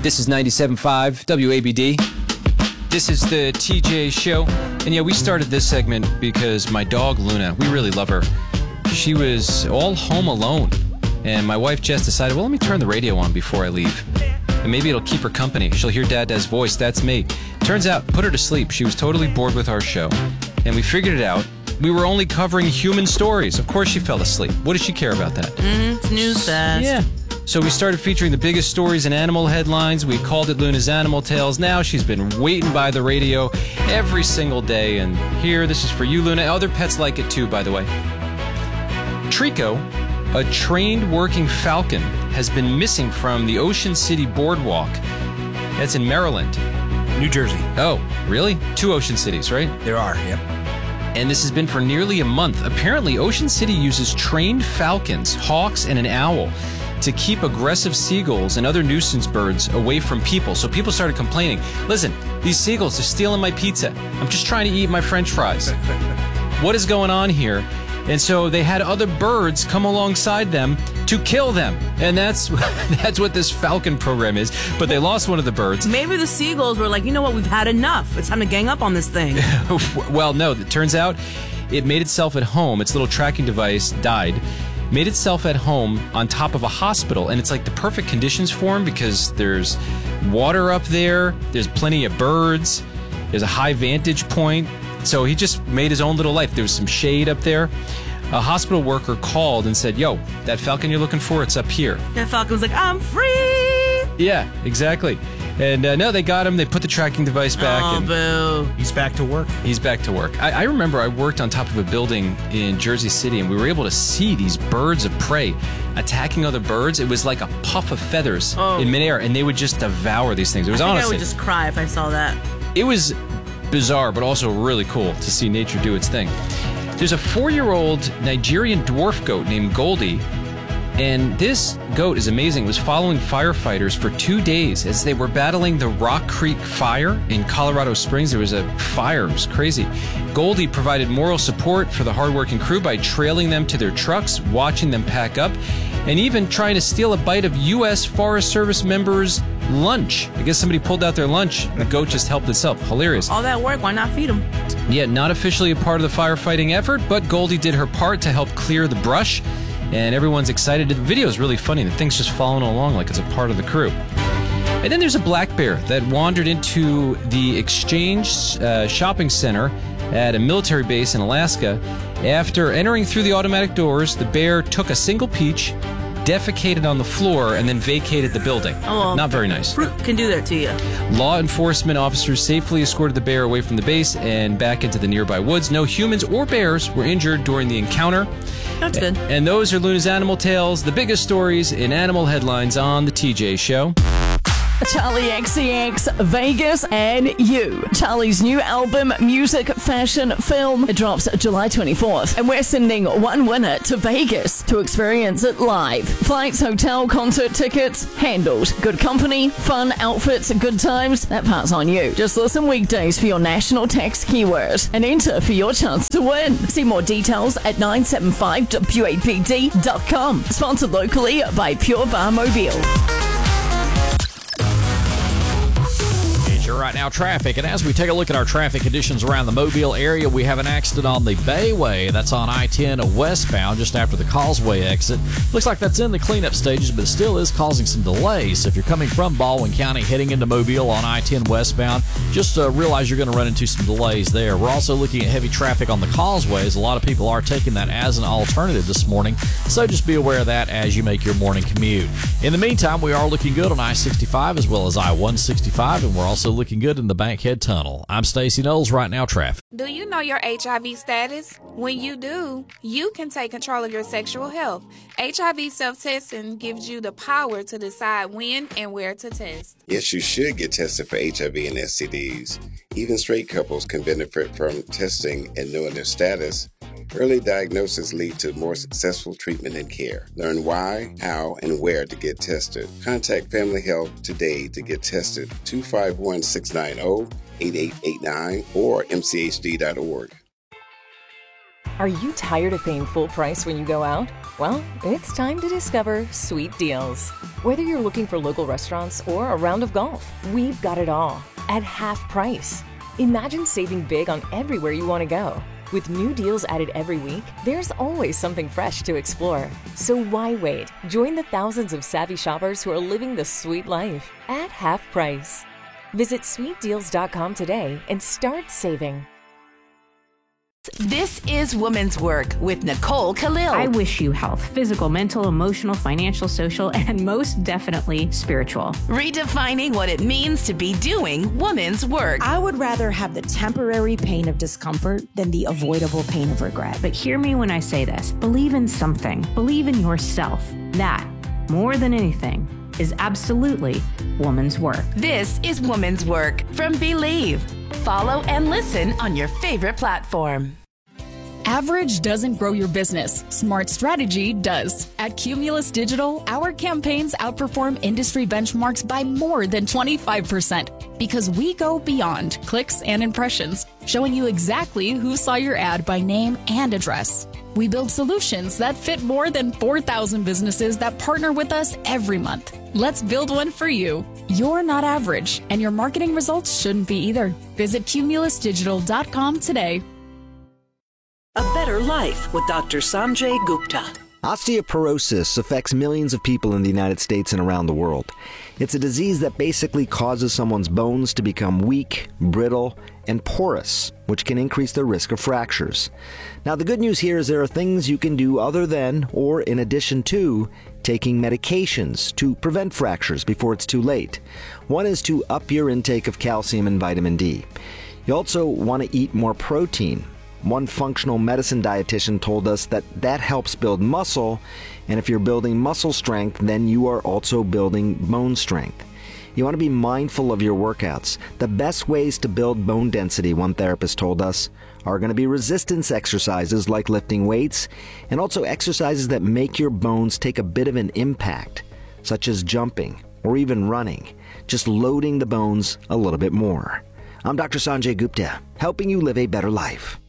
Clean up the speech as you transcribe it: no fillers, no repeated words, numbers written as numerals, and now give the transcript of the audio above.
This is 97.5 WABD. This is the TJ Show. And yeah, we started this segment because my dog, Luna, we really love her. She was all home alone. And my wife, Jess, decided, well, let me turn the radio on before I leave. And maybe it'll keep her company. She'll hear Dad's voice. That's me. Turns out, put her to sleep. She was totally bored with our show. And we figured it out. We were only covering human stories. Of course she fell asleep. What does she care about that? It's news fast. Yeah. So we started featuring the biggest stories in animal headlines. We called it Luna's Animal Tales. Now she's been waiting by the radio every single day. And here, this is for you, Luna. Other pets like it too, by the way. Trico, a trained working falcon, has been missing from the Ocean City Boardwalk. That's in Maryland. New Jersey. Oh, really? 2 ocean cities, right? There are, yep. And this has been for nearly a month. Apparently, Ocean City uses trained falcons, hawks, and an owl to keep aggressive seagulls and other nuisance birds away from people. So people started complaining, listen, these seagulls are stealing my pizza. I'm just trying to eat my French fries. What is going on here? And so they had other birds come alongside them to kill them. And that's what this falcon program is. But they lost one of the birds. Maybe the seagulls were like, you know what, we've had enough. It's time to gang up on this thing. Well, no, it turns out it made itself at home. Its little tracking device died. Made itself at home on top of a hospital. And it's like the perfect conditions for him because there's water up there. There's plenty of birds. There's a high vantage point. So he just made his own little life. There was some shade up there. A hospital worker called and said, yo, that falcon you're looking for, it's up here. That falcon was like, I'm free! Yeah, exactly. And no, they got him. They put the tracking device back. Oh, and boo. He's back to work. He's back to work. I remember I worked on top of a building in Jersey City, and we were able to see these birds of prey attacking other birds. It was like a puff of feathers in midair, and they would just devour these things. It was honestly, I would just cry if I saw that. It was bizarre, but also really cool to see nature do its thing. There's a 4-year-old Nigerian dwarf goat named Goldie, and this goat is amazing. It was following firefighters for 2 days as they were battling the Rock Creek fire in Colorado Springs. There was a fire. It was crazy. Goldie provided moral support for the hardworking crew by trailing them to their trucks, watching them pack up, and even trying to steal a bite of U.S. Forest Service members' lunch. I guess somebody pulled out their lunch. The goat just helped itself. Hilarious. All that work, why not feed them? Yeah, not officially a part of the firefighting effort, but Goldie did her part to help clear the brush, and everyone's excited. The video is really funny. The thing's just following along like it's a part of the crew. And then there's a black bear that wandered into the Exchange shopping center at a military base in Alaska. After entering through the automatic doors, the bear took a single peach, defecated on the floor, and then vacated the building. Oh, well, not very nice. Fruit can do that to you. Law enforcement officers safely escorted the bear away from the base and back into the nearby woods. No humans or bears were injured during the encounter. That's good. And those are Luna's Animal Tales, the biggest stories in animal headlines on the TJ Show. Charlie XCX, Vegas, and You. Charlie's new album, Music, Fashion, Film, it drops July 24th. And we're sending one winner to Vegas to experience it live. Flights, hotel, concert tickets, handled. Good company, fun, outfits, good times, that part's on you. Just listen weekdays for your national text keyword and enter for your chance to win. See more details at 975wapd.com. Sponsored locally by Pure Bar Mobile. Right now, traffic. And as we take a look at our traffic conditions around the Mobile area, we have an accident on the Bayway. That's on I-10 westbound, just after the Causeway exit. Looks like that's in the cleanup stages, but it still is causing some delays. So if you're coming from Baldwin County heading into Mobile on I-10 westbound, just realize you're going to run into some delays there. We're also looking at heavy traffic on the Causeways. A lot of people are taking that as an alternative this morning, so just be aware of that as you make your morning commute. In the meantime, we are looking good on I-65 as well as I-165, and we're also looking good in the Bankhead Tunnel. I'm Stacey Knowles. Right now, traffic. Do you know your HIV status? When you do, you can take control of your sexual health. HIV self-testing gives you the power to decide when and where to test. Yes, you should get tested for HIV and STDs. Even straight couples can benefit from testing and knowing their status. Early diagnosis leads to more successful treatment and care. Learn why, how, and where to get tested. Contact Family Health today to get tested. 251-690-8889 or mchd.org. Are you tired of paying full price when you go out? Well, it's time to discover Sweet Deals. Whether you're looking for local restaurants or a round of golf, we've got it all at half price. Imagine saving big on everywhere you want to go. With new deals added every week, there's always something fresh to explore. So why wait? Join the thousands of savvy shoppers who are living the sweet life at half price. Visit sweetdeals.com today and start saving. This is Woman's Work with Nicole Khalil. I wish you health, physical, mental, emotional, financial, social, and most definitely spiritual. Redefining what it means to be doing woman's work. I would rather have the temporary pain of discomfort than the avoidable pain of regret. But hear me when I say this. Believe in something. Believe in yourself. That, more than anything, is absolutely woman's work. This is Woman's Work from Believe. Follow and listen on your favorite platform. Average doesn't grow your business. Smart strategy does. At Cumulus Digital, our campaigns outperform industry benchmarks by more than 25% because we go beyond clicks and impressions, showing you exactly who saw your ad by name and address. We build solutions that fit more than 4,000 businesses that partner with us every month. Let's build one for you. You're not average, and your marketing results shouldn't be either. Visit cumulusdigital.com today. A Better Life with Dr. Sanjay Gupta. Osteoporosis affects millions of people in the United States and around the world. It's a disease that basically causes someone's bones to become weak, brittle, and porous, which can increase their risk of fractures. Now, the good news here is there are things you can do other than, or in addition to, taking medications to prevent fractures before it's too late. One is to up your intake of calcium and vitamin D. You also want to eat more protein. One functional medicine dietitian told us that helps build muscle, and if you're building muscle strength, then you are also building bone strength. You want to be mindful of your workouts. The best ways to build bone density, one therapist told us, are going to be resistance exercises like lifting weights, and also exercises that make your bones take a bit of an impact, such as jumping or even running, just loading the bones a little bit more. I'm Dr. Sanjay Gupta, helping you live a better life.